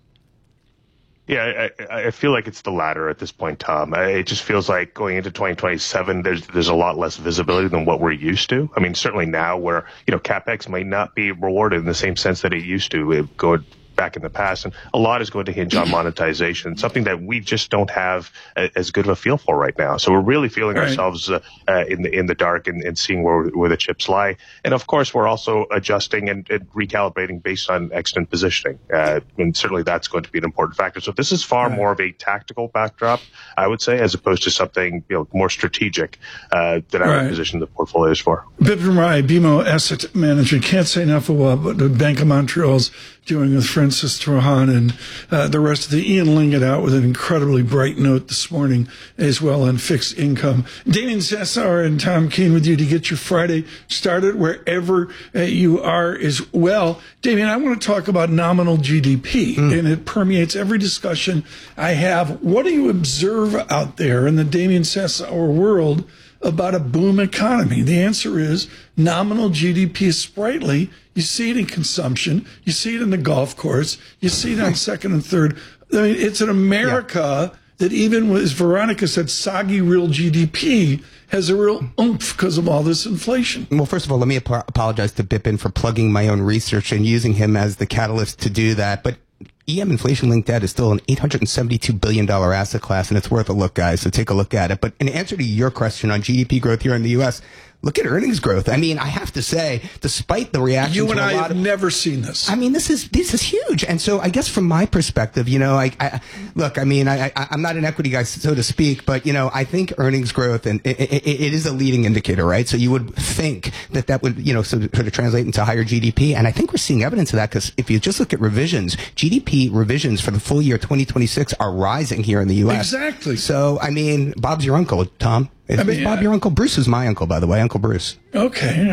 Yeah, I feel like it's the latter at this point, Tom. It just feels like going into 2027, there's a lot less visibility than what we're used to. I mean, certainly now where, CapEx might not be rewarded in the same sense that it used to go back in the past, and a lot is going to hinge on monetization, something that we just don't have as good of a feel for right now. So we're really feeling ourselves in the dark and seeing where the chips lie. And of course, we're also adjusting and recalibrating based on extant positioning, and certainly that's going to be an important factor. So this is far more of a tactical backdrop, I would say, as opposed to something more strategic that I would position the portfolios for. Vipin Rai, BMO Asset Management. Can't say enough about what the Bank of Montreal's doing with Francis Trahan and the rest of the. Ian Lingett out with an incredibly bright note this morning as well on fixed income. Damian Sassower and Tom Keene with you to get your Friday started wherever you are as well. Damian, I want to talk about nominal GDP, and it permeates every discussion I have. What do you observe out there in the Damian Sassower world about a boom economy? The answer is nominal GDP is sprightly. You see it in consumption. You see it in the golf course. You see it on second and third. I mean, it's an America that even, as Veronica said, soggy real GDP has a real oomph because of all this inflation. Well, first of all, let me apologize to Bipin for plugging my own research and using him as the catalyst to do that. But EM inflation-linked debt is still an $872 billion asset class, and it's worth a look, guys, so take a look at it. But in answer to your question on GDP growth here in the U.S., Look at earnings growth. I mean, I have to say, despite the reaction, you and I have never seen this. I mean, this is huge. And so, I guess from my perspective, I'm not an equity guy, so to speak, but I think earnings growth, and it is a leading indicator, right? So you would think that would sort of translate into higher GDP, and I think we're seeing evidence of that because if you just look at revisions, GDP revisions for the full year 2026 are rising here in the U.S. Exactly. So, I mean, Bob's your uncle, Tom. Is Bob your uncle? Bruce is my uncle, by the way, Uncle Bruce. Okay.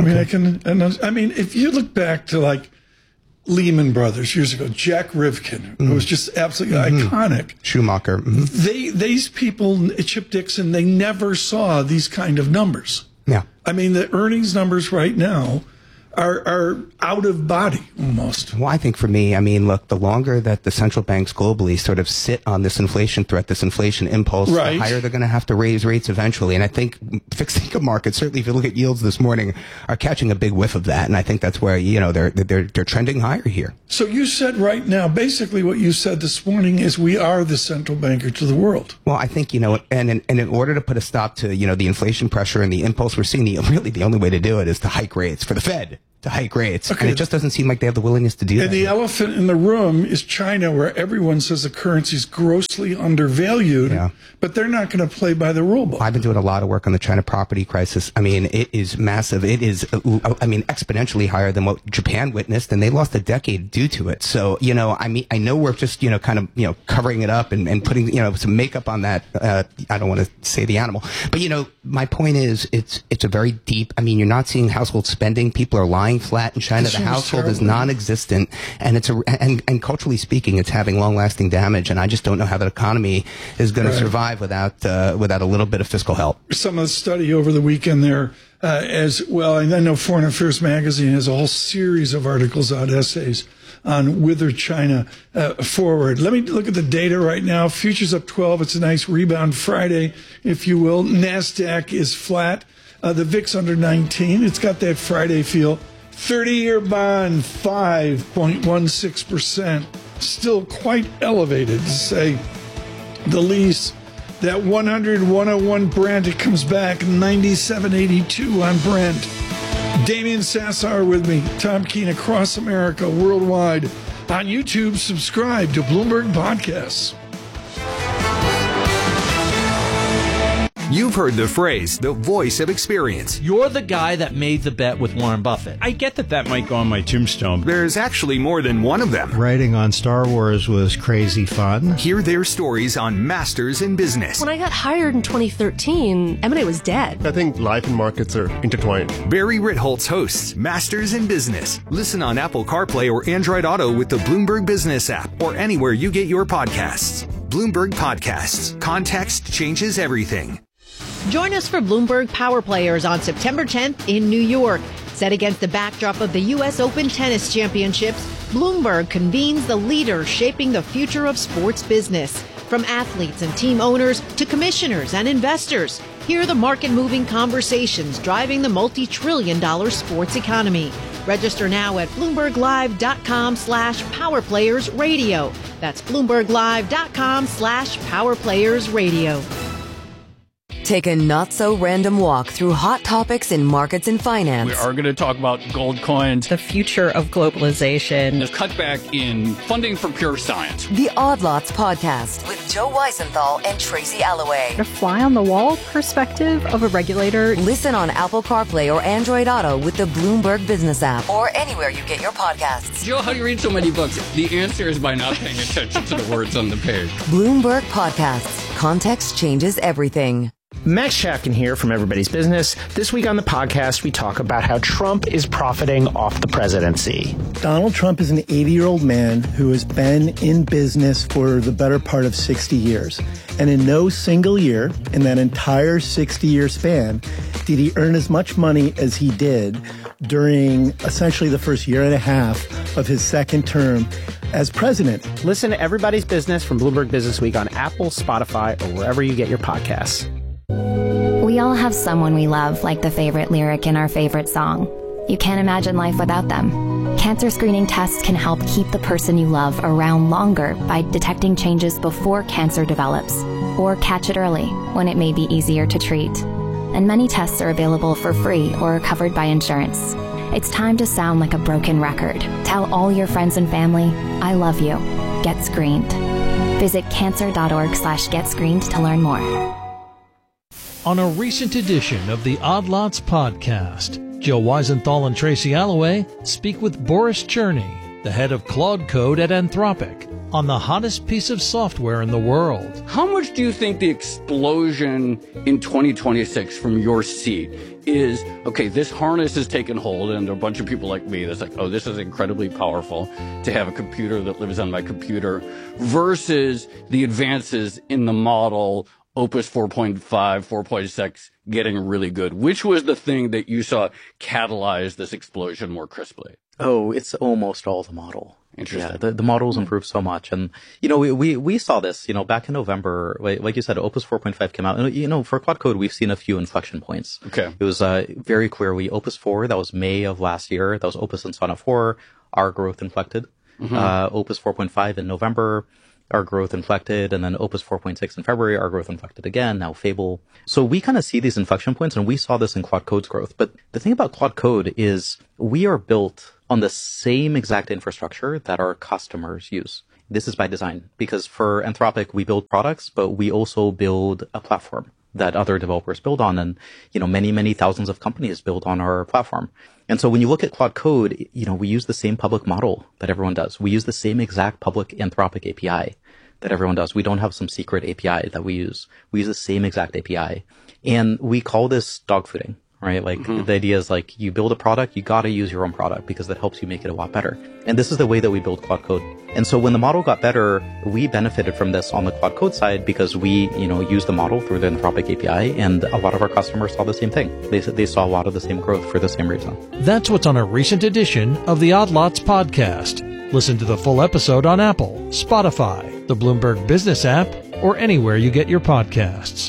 I mean, if you look back to like Lehman Brothers years ago, Jack Rivkin, who was just absolutely iconic. Schumacher. These people, Chip Dixon, they never saw these kind of numbers. Yeah. I mean, the earnings numbers right now are out of body almost. Well, I think for me, look, the longer that the central banks globally sort of sit on this inflation threat, this inflation impulse, the higher they're going to have to raise rates eventually. And I think fixed income markets, certainly if you look at yields this morning, are catching a big whiff of that. And I think that's where, they're trending higher here. So you said right now, basically what you said this morning is we are the central banker to the world. Well, I think, and in order to put a stop to, the inflation pressure and the impulse we're seeing, really the only way to do it is to hike rates for the Fed. To hike rates. Okay. And it just doesn't seem like they have the willingness to do that. And the elephant in the room is China, where everyone says the currency is grossly undervalued, but they're not going to play by the rule book. I've been doing a lot of work on the China property crisis. I mean, it is massive. It is, exponentially higher than what Japan witnessed, and they lost a decade due to it. So, I know we're just, kind of, covering it up and putting, some makeup on that. I don't want to say the animal, but, my point is it's a very deep, you're not seeing household spending. People are lying flat in China. The household is non-existent, and and culturally speaking, it's having long-lasting damage. And I just don't know how that economy is going to survive without a little bit of fiscal help. Some of the study over the weekend there, as well. And I know Foreign Affairs Magazine has a whole series of articles out, essays on whither China forward. Let me look at the data right now. Futures up 12. It's a nice rebound Friday, if you will. NASDAQ is flat. The VIX under 19. It's got that Friday feel. 30-year bond, 5.16%. Still quite elevated, to say the least. That 100-101 Brent, it comes back 97.82 on Brent. Damian Sassar with me. Tom Keene across America, worldwide. On YouTube, subscribe to Bloomberg Podcasts. You've heard the phrase, the voice of experience. You're the guy that made the bet with Warren Buffett. I get that might go on my tombstone. There's actually more than one of them. Writing on Star Wars was crazy fun. Hear their stories on Masters in Business. When I got hired in 2013, M&A was dead. I think life and markets are intertwined. Barry Ritholtz hosts Masters in Business. Listen on Apple CarPlay or Android Auto with the Bloomberg Business app or anywhere you get your podcasts. Bloomberg Podcasts. Context changes everything. Join us for Bloomberg Power Players on September 10th in New York. Set against the backdrop of the U.S. Open Tennis Championships, Bloomberg convenes the leaders shaping the future of sports business. From athletes and team owners to commissioners and investors, hear the market-moving conversations driving the multi-trillion-dollar sports economy. Register now at BloombergLive.com/PowerPlayersRadio. That's BloombergLive.com/PowerPlayersRadio. Take a not-so-random walk through hot topics in markets and finance. We are going to talk about gold coins, the future of globalization, the cutback in funding for pure science. The Odd Lots Podcast with Joe Weisenthal and Tracy Alloway. The fly-on-the-wall perspective of a regulator. Listen on Apple CarPlay or Android Auto with the Bloomberg Business app or anywhere you get your podcasts. Joe, how do you read so many books? The answer is by not paying attention to the words on the page. Bloomberg Podcasts. Context changes everything. Max Chafkin here from Everybody's Business. This week on the podcast, we talk about how Trump is profiting off the presidency. Donald Trump is an 80-year-old man who has been in business for the better part of 60 years. And in no single year, in that entire 60-year span, did he earn as much money as he did during essentially the first year and a half of his second term as president. Listen to Everybody's Business from Bloomberg Business Week on Apple, Spotify, or wherever you get your podcasts. We all have someone we love, like the favorite lyric in our favorite song. You can't imagine life without them. Cancer screening tests can help keep the person you love around longer by detecting changes before cancer develops, or catch it early when it may be easier to treat. and many tests are available for free or covered by insurance. It's time to sound like a broken record. Tell all your friends and family, I love you. Get screened. Visit cancer.org/getscreened to learn more. On a recent edition of the Odd Lots podcast, Jill Weisenthal and Tracy Alloway speak with Boris Cherny, the head of Claude Code at Anthropic, on the hottest piece of software in the world. How much do you think the explosion in 2026 from your seat is, okay, this harness has taken hold, and there are a bunch of people like me that's like, oh, this is incredibly powerful to have a computer that lives on my computer, versus the advances in the model, Opus 4.5, 4.6, getting really good? Which was the thing that you saw catalyze this explosion more crisply? Oh, it's almost all the model. Interesting. Yeah, the model's improved so much. And, you know, we saw this, you know, back in November, like you said, Opus 4.5 came out. And, you know, for Claude Code, we've seen a few inflection points. Okay. It was very clear. Opus 4, that was May of last year. That was Opus and Sonnet 4. Our growth inflected. Mm-hmm. Opus 4.5 in November, our growth inflected. And then Opus 4.6 in February, our growth inflected again. Now Fable. So we kind of see these inflection points, and we saw this in Claude Code's growth. But the thing about Claude Code is we are built on the same exact infrastructure that our customers use. This is by design, because for Anthropic, we build products, but we also build a platform that other developers build on. And, you know, many, many thousands of companies build on our platform. And so when you look at Claude Code, you know, we use the same public model that everyone does. We use the same exact public Anthropic API that everyone does. We don't have some secret API that we use. We use the same exact API. And we call this dogfooding. Right? Like the idea is like you build a product, you got to use your own product because that helps you make it a lot better. And this is the way that we build Claude Code. And so when the model got better, we benefited from this on the Claude Code side because we, you know, used the model through the Anthropic API, and a lot of our customers saw the same thing. They saw a lot of the same growth for the same reason. That's what's on a recent edition of the Odd Lots podcast. Listen to the full episode on Apple, Spotify, the Bloomberg Business app, or anywhere you get your podcasts.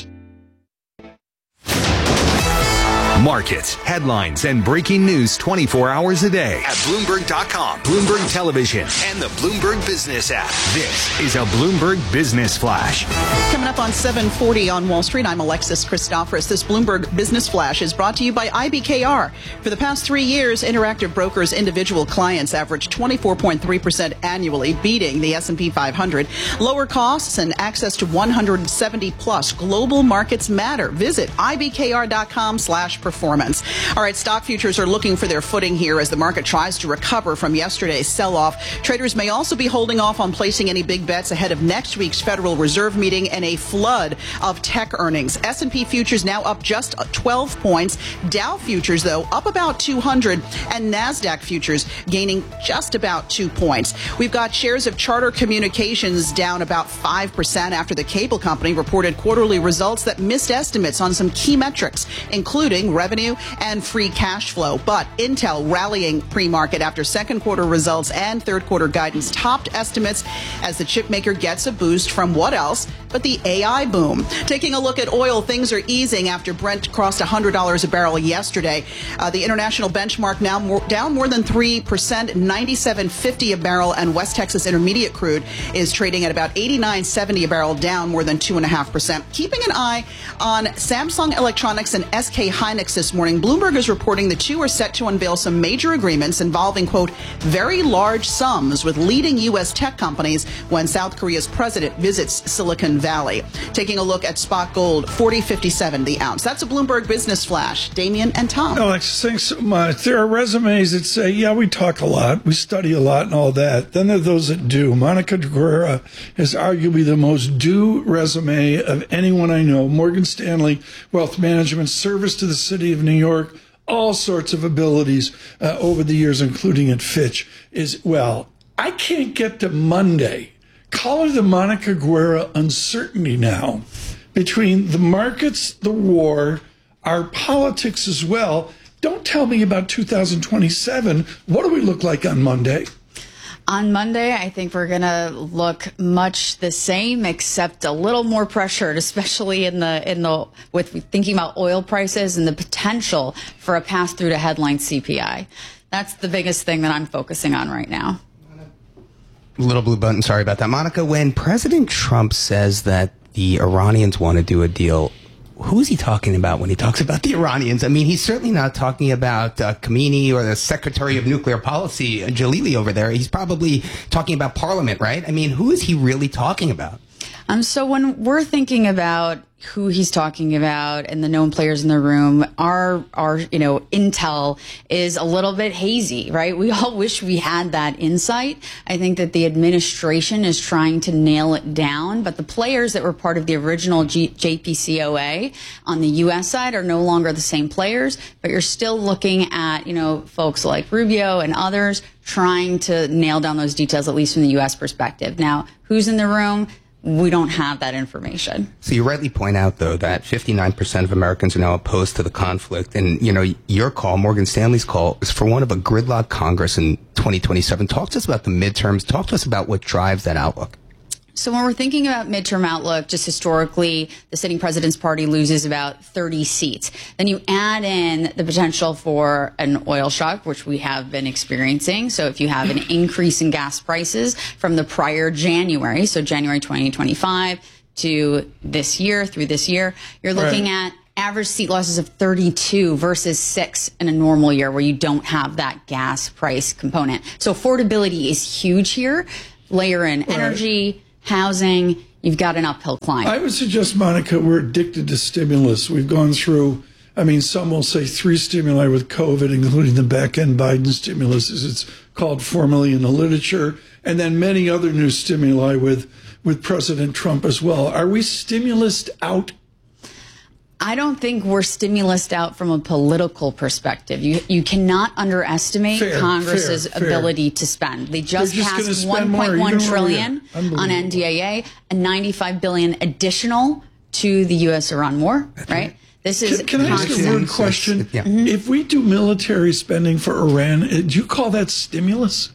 Markets, headlines, and breaking news 24 hours a day at Bloomberg.com, Bloomberg Television, and the Bloomberg Business app. This is a Bloomberg Business Flash. Coming up on 740 on Wall Street, I'm Alexis Christoforous. This Bloomberg Business Flash is brought to you by IBKR. For the past 3 years, Interactive Brokers' individual clients averaged 24.3% annually, beating the S&P 500. Lower costs and access to 170-plus global markets matter. Visit ibkr.com/performance. All right, stock futures are looking for their footing here as the market tries to recover from yesterday's sell-off. Traders may also be holding off on placing any big bets ahead of next week's Federal Reserve meeting and a flood of tech earnings. S&P futures now up just 12 points. Dow futures, though, up about 200, and NASDAQ futures gaining just about 2 points. We've got shares of Charter Communications down about 5% after the cable company reported quarterly results that missed estimates on some key metrics, including revenue and free cash flow. But Intel rallying pre-market after second quarter results and third quarter guidance topped estimates as the chip maker gets a boost from what else but the AI boom. Taking a look at oil, things are easing after Brent crossed $100 a barrel yesterday. The international benchmark now down more than 3%, $97.50 a barrel, and West Texas Intermediate crude is trading at about $89.70 a barrel, down more than 2.5%. Keeping an eye on Samsung Electronics and SK Hynix this morning, Bloomberg is reporting the two are set to unveil some major agreements involving, quote, very large sums with leading U.S. tech companies when South Korea's president visits Silicon Valley. Taking a look at spot gold, $40.57 the ounce. That's a Bloomberg Business Flash. Damien and Tom. Alex, thanks so much. There are resumes that say, yeah, we talk a lot, we study a lot and all that. Then there are those that do. Monica Guerra is arguably the most due resume of anyone I know. Morgan Stanley, wealth management, service to the city of New York, all sorts of abilities over the years, including at Fitch, is, well, I can't get to Monday. Call her the Monica Guerra uncertainty now between the markets, the war, our politics as well. Don't tell me about 2027. What do we look like on Monday? On Monday, I think we're going to look much the same, except a little more pressured, especially in the with thinking about oil prices and the potential for a pass through to headline CPI. That's the biggest thing that I'm focusing on right now. Little blue button, sorry about that. Monica, when President Trump says that the Iranians want to do a deal, who's he talking about when he talks about the Iranians? I mean, he's certainly not talking about Khamenei or the Secretary of Nuclear Policy, Jalili over there. He's probably talking about Parliament, right? I mean, who is he really talking about? So when we're thinking about who he's talking about and the known players in the room, our intel is a little bit hazy, right? We all wish we had that insight. I think that the administration is trying to nail it down, but the players that were part of the original JPCOA on the U.S. side are no longer the same players, but you're still looking at, folks like Rubio and others trying to nail down those details, at least from the U.S. perspective. Now, who's in the room? We don't have that information. So you rightly point out, though, that 59% of Americans are now opposed to the conflict. And, your call, Morgan Stanley's call, is for one of a gridlock Congress in 2027. Talk to us about the midterms. Talk to us about what drives that outlook. So when we're thinking about midterm outlook, just historically, the sitting president's party loses about 30 seats. Then you add in the potential for an oil shock, which we have been experiencing. So if you have an increase in gas prices from the prior January, so January 2025 to this year, through this year, you're looking at average seat losses of 32 versus 6 in a normal year where you don't have that gas price component. So affordability is huge here. Layer in energy, housing, you've got an uphill climb. I would suggest, Monica, we're addicted to stimulus. We've gone through, some will say 3 stimuli with COVID, including the back-end Biden stimulus, as it's called formally in the literature, and then many other new stimuli with President Trump as well. Are we stimulus out? I don't think we're stimulus out from a political perspective. You cannot underestimate Congress's ability to spend. They just passed $1.1 trillion on NDAA and $95 billion additional to the U.S.-Iran war, right? This is Can I ask a weird question? Yeah. If we do military spending for Iran, do you call that stimulus?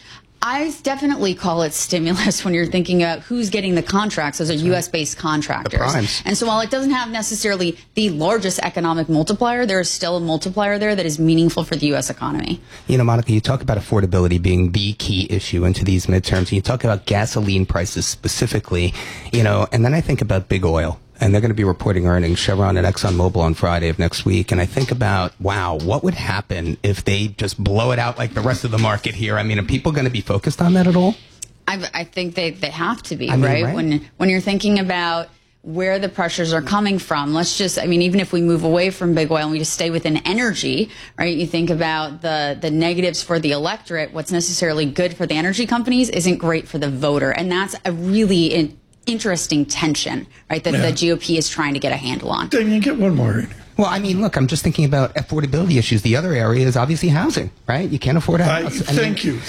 I definitely call it stimulus when you're thinking about who's getting the contracts. Those are U.S.-based contractors. And so while it doesn't have necessarily the largest economic multiplier, there is still a multiplier there that is meaningful for the U.S. economy. Monica, you talk about affordability being the key issue into these midterms. And you talk about gasoline prices specifically, and then I think about big oil. And they're going to be reporting earnings, Chevron and ExxonMobil, on Friday of next week. And I think about, wow, what would happen if they just blow it out like the rest of the market here? Are people going to be focused on that at all? I think they have to be, right? When you're thinking about where the pressures are coming from, let's just, even if we move away from big oil and we just stay within energy, right? You think about the negatives for the electorate. What's necessarily good for the energy companies isn't great for the voter. And that's a really interesting tension, right, that the GOP is trying to get a handle on. Damien, get one more in. Well, look, I'm just thinking about affordability issues. The other area is obviously housing, right? You can't afford a house. Thank you.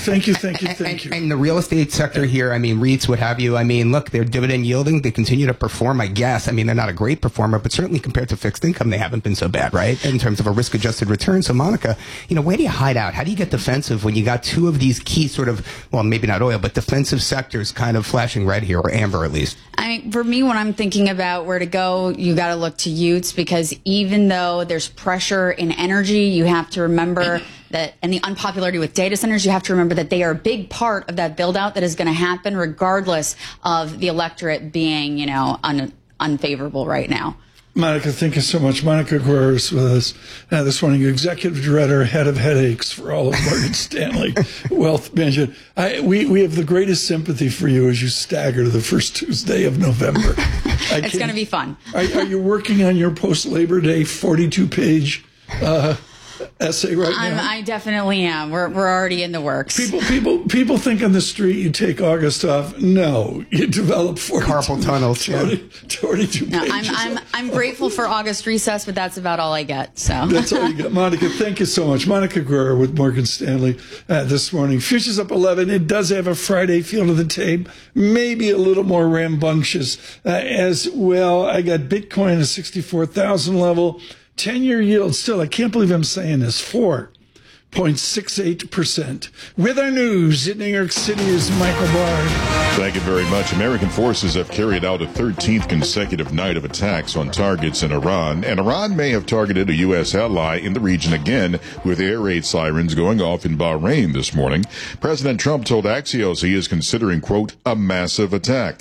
And the real estate sector here, REITs, what have you. Look, they're dividend yielding. They continue to perform, I guess. They're not a great performer, but certainly compared to fixed income, they haven't been so bad, right? In terms of a risk-adjusted return. So, Monica, where do you hide out? How do you get defensive when you got two of these key sort of, well, maybe not oil, but defensive sectors kind of flashing red here, or amber at least? For me, when I'm thinking about where to go, you got to look to Utes, because even though there's pressure in energy, you have to remember that, and the unpopularity with data centers, you have to remember that they are a big part of that build out that is going to happen regardless of the electorate being, unfavorable right now. Monica, thank you so much. Monica Guerrero is with us this morning, executive director, head of headaches for all of Morgan Stanley Wealth Management. We have the greatest sympathy for you as you stagger to the first Tuesday of November. It's going to be fun. Are you working on your post-Labor Day 42-page essay right now? I definitely am. We're already in the works. People think on the street you take August off. No, you develop carpal tunnels. 42 pages. I'm grateful for August recess, but that's about all I get. So that's all you get. Monica, thank you so much. Monica Guerrero with Morgan Stanley this morning. Futures up 11. It does have a Friday feel to the tape, maybe a little more rambunctious as well. I got Bitcoin at 64,000 level. 10-year yield still, I can't believe I'm saying this, 4.68%. With our news in New York City is Michael Bard. Thank you very much. American forces have carried out a 13th consecutive night of attacks on targets in Iran, and Iran may have targeted a U.S. ally in the region again, with air raid sirens going off in Bahrain this morning. President Trump told Axios he is considering, quote, a massive attack.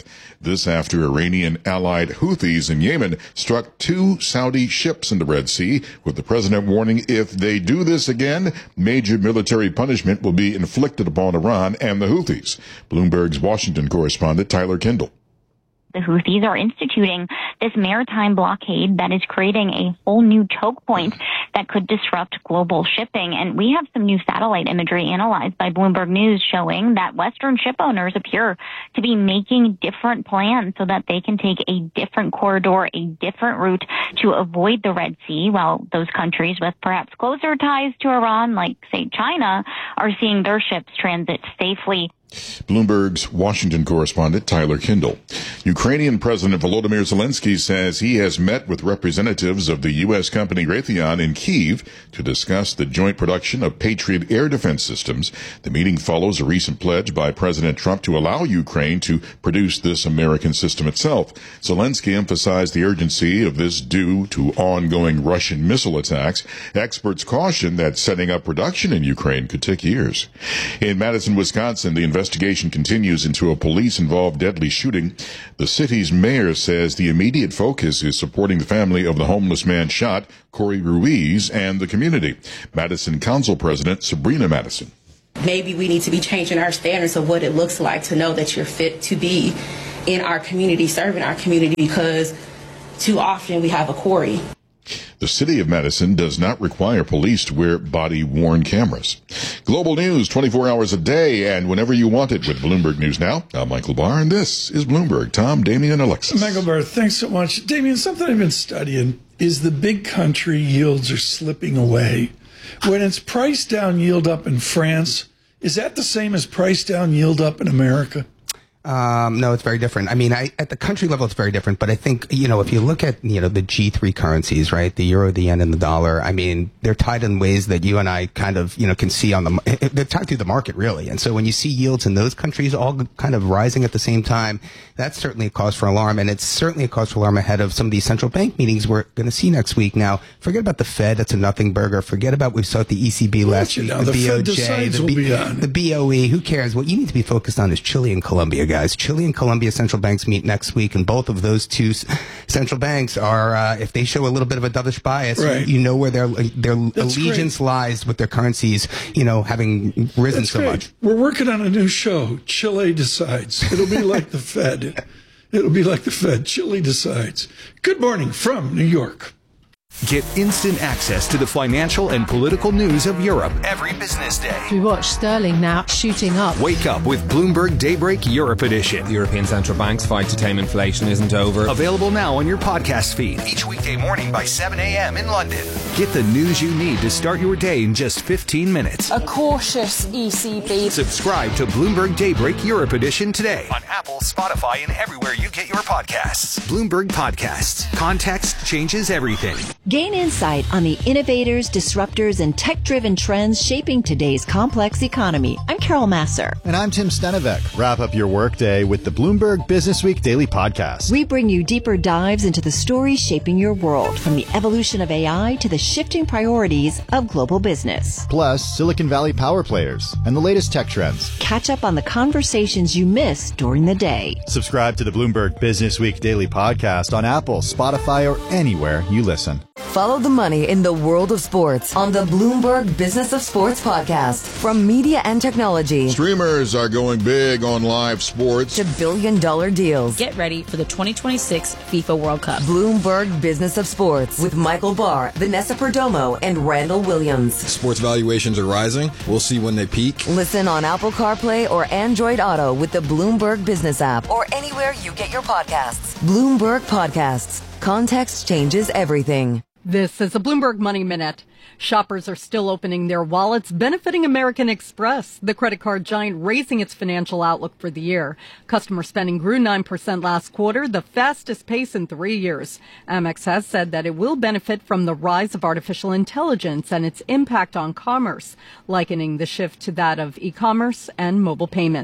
This after Iranian-allied Houthis in Yemen struck 2 Saudi ships in the Red Sea, with the president warning if they do this again, major military punishment will be inflicted upon Iran and the Houthis. Bloomberg's Washington correspondent Tyler Kendall. The Houthis are instituting this maritime blockade that is creating a whole new choke point that could disrupt global shipping. And we have some new satellite imagery analyzed by Bloomberg News showing that Western ship owners appear to be making different plans so that they can take a different corridor, a different route to avoid the Red Sea, while those countries with perhaps closer ties to Iran, like, say, China, are seeing their ships transit safely. Bloomberg's Washington correspondent Tyler Kendall. Ukrainian President Volodymyr Zelensky says he has met with representatives of the U.S. company Raytheon in Kyiv to discuss the joint production of Patriot air defense systems. The meeting follows a recent pledge by President Trump to allow Ukraine to produce this American system itself. Zelensky emphasized the urgency of this due to ongoing Russian missile attacks. Experts caution that setting up production in Ukraine could take years. In Madison, Wisconsin, the investigation continues into a police-involved deadly shooting. The city's mayor says the immediate focus is supporting the family of the homeless man shot, Corey Ruiz, and the community. Madison Council President Sabrina Madison. Maybe we need to be changing our standards of what it looks like to know that you're fit to be in our community, serving our community, because too often we have a Corey. The city of Madison does not require police to wear body-worn cameras. Global news 24 hours a day and whenever you want it with Bloomberg News Now. I'm Michael Barr, and this is Bloomberg. Tom, Damian, Alexis. Michael Barr, thanks so much. Damian, something I've been studying is the big country yields are slipping away. When it's price down, yield up in France, is that the same as price down, yield up in America? No, it's very different. I mean, at the country level, it's very different. But I think, if you look at, the G3 currencies, right, the euro, the yen, and the dollar, I mean, they're tied in ways that you and I kind of, can see they're tied through the market, really. And so when you see yields in those countries all kind of rising at the same time, that's certainly a cause for alarm. And it's certainly a cause for alarm ahead of some of these central bank meetings we're going to see next week. Now, forget about the Fed. That's a nothing burger. Forget about we saw at the ECB last week, the BOJ, the BOE. Who cares? What you need to be focused on is Chile and Colombia, guys. Chile and Colombia central banks meet next week, and both of those two central banks are, if they show a little bit of a dovish bias, right, you know where their allegiance lies with their currencies, having risen so much. We're working on a new show, Chile Decides. It'll be like the Fed. It'll be like the Fed. Chile Decides. Good morning from New York. Get instant access to the financial and political news of Europe every business day. We watch sterling now shooting up. Wake up with Bloomberg Daybreak Europe Edition. The European Central Bank's fight to tame inflation isn't over. Available now on your podcast feed each weekday morning by 7 a.m. in London. Get the news you need to start your day in just 15 minutes. A cautious ECB. Subscribe to Bloomberg Daybreak Europe Edition today on Apple, Spotify, and everywhere you get your podcasts. Bloomberg Podcasts. Context changes everything. Gain insight on the innovators, disruptors, and tech-driven trends shaping today's complex economy. I'm Carol Masser. And I'm Tim Stenevec. Wrap up your workday with the Bloomberg Businessweek Daily Podcast. We bring you deeper dives into the stories shaping your world, from the evolution of AI to the shifting priorities of global business. Plus, Silicon Valley power players and the latest tech trends. Catch up on the conversations you missed during the day. Subscribe to the Bloomberg Businessweek Daily Podcast on Apple, Spotify, or anywhere you listen. Follow the money in the world of sports on the Bloomberg Business of Sports podcast. From media and technology, streamers are going big on live sports, to billion-dollar deals. Get ready for the 2026 FIFA World Cup. Bloomberg Business of Sports with Michael Barr, Vanessa Perdomo, and Randall Williams. Sports valuations are rising. We'll see when they peak. Listen on Apple CarPlay or Android Auto with the Bloomberg Business app, or anywhere you get your podcasts. Bloomberg Podcasts. Context changes everything. This is a Bloomberg Money Minute. Shoppers are still opening their wallets, benefiting American Express, the credit card giant raising its financial outlook for the year. Customer spending grew 9% last quarter, the fastest pace in 3 years. Amex has said that it will benefit from the rise of artificial intelligence and its impact on commerce, likening the shift to that of e-commerce and mobile payments.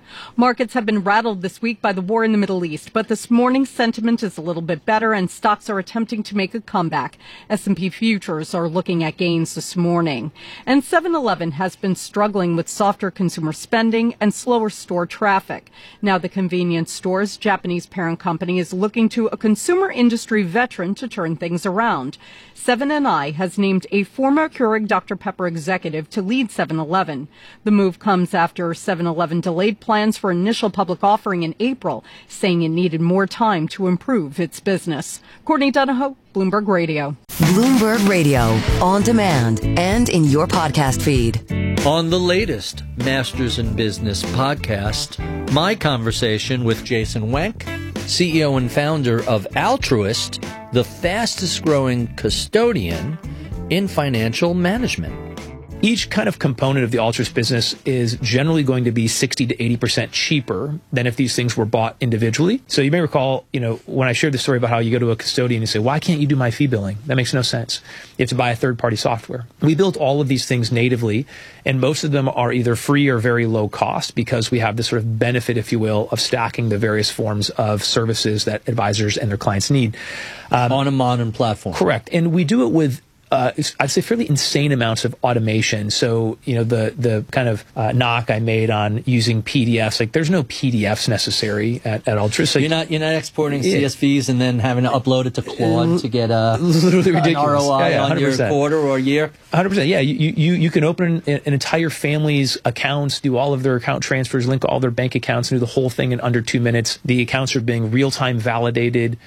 Markets have been rattled this week by the war in the Middle East, but this morning sentiment is a little bit better and stocks are attempting to make a comeback. S&P futures are looking at gains this morning. And 7-Eleven has been struggling with softer consumer spending and slower store traffic. Now the convenience store's Japanese parent company is looking to a consumer industry veteran to turn things around. 7&I has named a former Keurig Dr. Pepper executive to lead 7-Eleven. The move comes after 7-Eleven delayed plans for initial public offering in April, saying it needed more time to improve its business. Courtney Donahoe, Bloomberg Radio. Bloomberg Radio, on demand and in your podcast feed. On the latest Masters in Business podcast, my conversation with Jason Wenk, CEO and founder of Altruist, the fastest growing custodian in financial management. Each kind of component of the Altruist business is generally going to be 60 to 80% cheaper than if these things were bought individually. So you may recall, when I shared the story about how you go to a custodian and say, why can't you do my fee billing? That makes no sense. You have to buy a third-party software. We built all of these things natively, and most of them are either free or very low cost because we have this sort of benefit, if you will, of stacking the various forms of services that advisors and their clients need. On a modern platform. Correct. And we do it with I'd say fairly insane amounts of automation. So, the kind of knock I made on using PDFs, like there's no PDFs necessary at Altruist. So you're not exporting CSVs and then having to upload it to Claude to get literally ridiculous. An ROI on your quarter or year. 100%. Yeah, you can open an entire family's accounts, do all of their account transfers, link all their bank accounts, and do the whole thing in under 2 minutes. The accounts are being real-time validated.